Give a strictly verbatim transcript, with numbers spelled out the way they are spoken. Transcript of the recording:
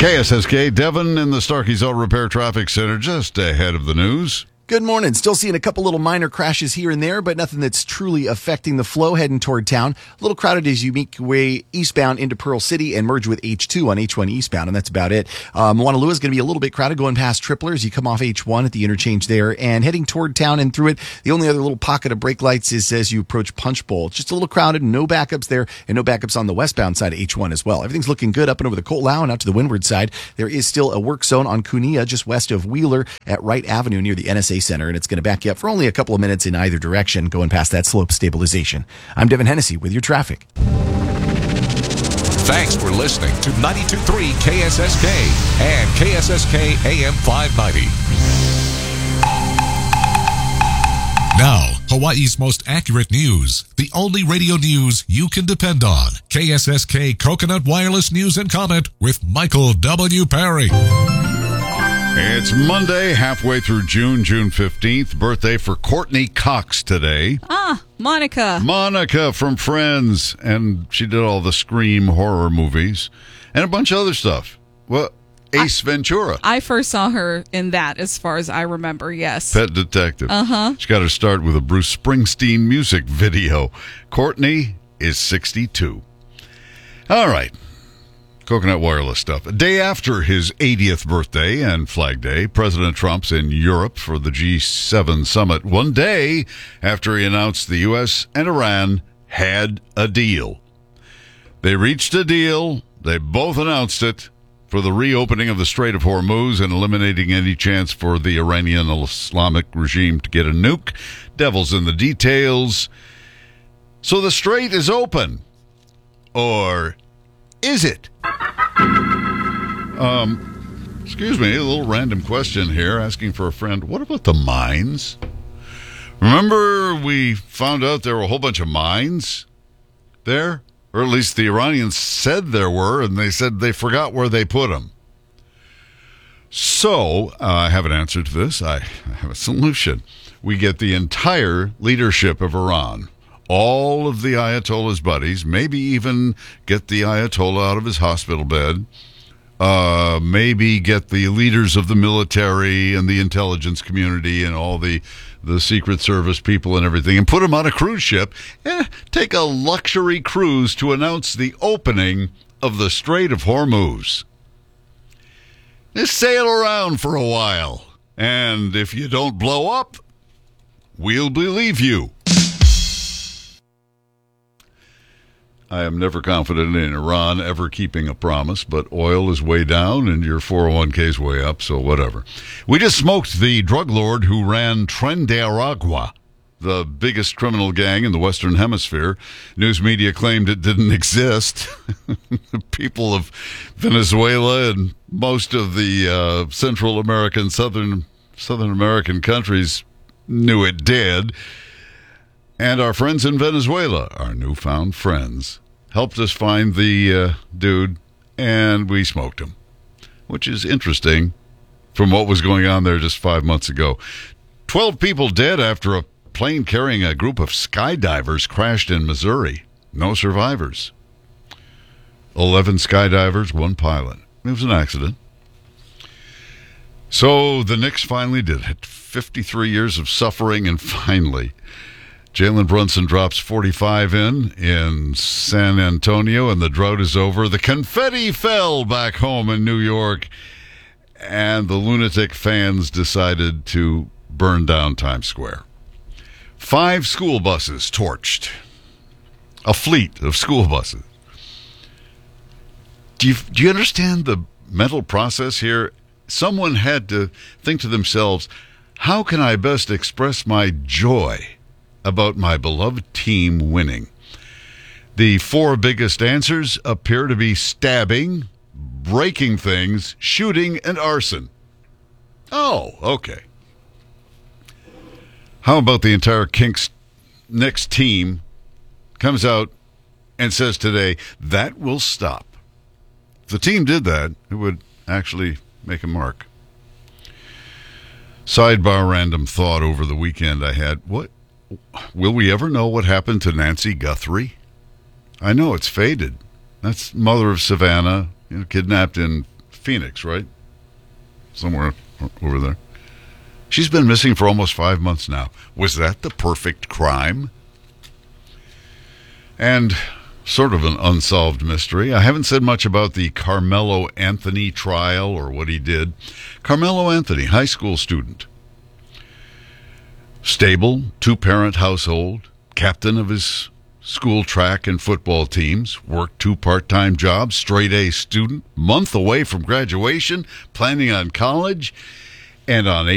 K S S K, Devin in the Starkey's Auto Repair Traffic Center, just ahead of the news. Good morning. Still seeing a couple little minor crashes here and there, but nothing that's truly affecting the flow heading toward town. A little crowded as you make your way eastbound into Pearl City and merge with H two on H one eastbound, and that's about it. Um, Moanalua is going to be a little bit crowded going past Tripler as you come off H one at the interchange there and heading toward town and through it. The only other little pocket of brake lights is as you approach Punch Bowl. It's just a little crowded, no backups there, and no backups on the westbound side of H one as well. Everything's looking good up and over the Coltlau and out to the windward side. There is still a work zone on Cunilla just west of Wheeler at Wright Avenue near the N S A Center, and it's going to back you up for only a couple of minutes in either direction going past that slope stabilization. I'm Devin Hennessy with your traffic. Thanks for listening to ninety-two point three K S S K and K S S K A M five ninety. Now, Hawaii's most accurate news. The only radio news you can depend on. K S S K Coconut Wireless News and Comment with Michael W. Perry. It's Monday, halfway through June, June fifteenth. Birthday for Courtney Cox today. Ah, Monica. Monica from Friends. And she did all the Scream horror movies and a bunch of other stuff. Well, Ace I, Ventura. I first saw her in that, as far as I remember, yes. Pet Detective. Uh-huh. She got her start with a Bruce Springsteen music video. Courtney is sixty-two. All right. Coconut Wireless stuff. A day after his eightieth birthday and Flag Day, President Trump's in Europe for the G seven summit. One day after he announced the U S and Iran had a deal. They reached a deal. They both announced it for the reopening of the Strait of Hormuz and eliminating any chance for the Iranian Islamic regime to get a nuke. Devil's in the details. So the strait is open. Or is it? Um, excuse me, a little random question here, asking for a friend. What about the mines? Remember we found out there were a whole bunch of mines there? Or at least the Iranians said there were, and they said they forgot where they put them. So, uh, I have an answer to this. I have a solution. We get the entire leadership of Iran, all of the Ayatollah's buddies, maybe even get the Ayatollah out of his hospital bed, uh, maybe get the leaders of the military and the intelligence community and all the, the Secret Service people and everything, and put them on a cruise ship, eh, take a luxury cruise to announce the opening of the Strait of Hormuz. Just sail around for a while, and if you don't blow up, we'll believe you. I am never confident in Iran ever keeping a promise, but oil is way down and your four oh one k is way up, so whatever. We just smoked the drug lord who ran Tren de Aragua, the biggest criminal gang in the Western Hemisphere. News media claimed it didn't exist. The people of Venezuela and most of the uh, Central American, Southern, Southern American countries knew it did. And our friends in Venezuela, our newfound friends, helped us find the uh, dude, and we smoked him, which is interesting from what was going on there just five months ago. Twelve people dead after a plane carrying a group of skydivers crashed in Missouri. No survivors. Eleven skydivers, one pilot. It was an accident. So the Knicks finally did it. fifty-three years of suffering, and finally Jalen Brunson drops forty-five in in San Antonio, and the drought is over. The confetti fell back home in New York, and the lunatic fans decided to burn down Times Square. Five school buses torched. A fleet of school buses. Do you, do you understand the mental process here? Someone had to think to themselves, how can I best express my joy about my beloved team winning? The four biggest answers appear to be stabbing, breaking things, shooting, and arson. Oh, okay. How about the entire Kinks Knicks team comes out and says today, that will stop. If the team did that, it would actually make a mark. Sidebar random thought over the weekend I had. What will we ever know what happened to Nancy Guthrie? I know it's faded. That's mother of Savannah, you know, kidnapped in Phoenix, right? Somewhere over there. She's been missing for almost five months now. Was that the perfect crime? And sort of an unsolved mystery. I haven't said much about the Carmelo Anthony trial or what he did. Carmelo Anthony, high school student. Stable, two-parent household, captain of his school track and football teams, worked two part-time jobs, straight-A student, month away from graduation, planning on college, and on